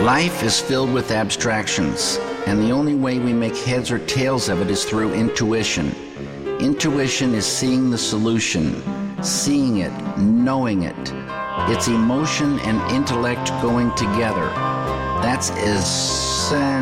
Life is filled with abstractions, and the only way we make heads or tails of it is through intuition. Intuition is seeing the solution, seeing it, knowing it. It's emotion and intellect going together. That's essential.